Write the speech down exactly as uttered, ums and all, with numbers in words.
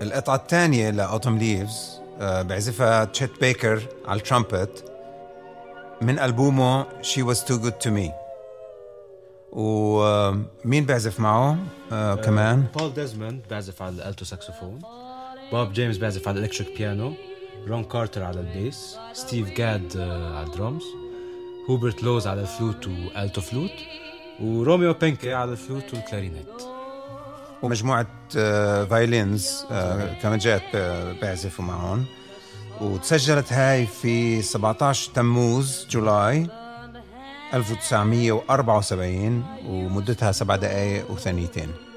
القطعة الثانية لأوتوم ليفز بعزفها تشيت بيكر على الترامبت من ألبومه She Was Too Good To Me. ومين بعزف معه آه كمان؟ بول ديزموند بعزف على الألتو ساكسوفون، بوب جيمس بعزف على الإلكتريك بيانو، رون كارتر على البيس، ستيف جاد آه على الدرامز، هوبرت لوز على الفلوت والألتو فلوت، وروميو بينكي على الفلوت والكلارينيت. ومجموعة آه فايلينز آه كمان جات بعزفوا معهم. وتسجلت هاي في سبعة عشر تموز جولاي ألف وتسعمية وأربعة وسبعين، ومدتها سبع دقائق وثانيتين.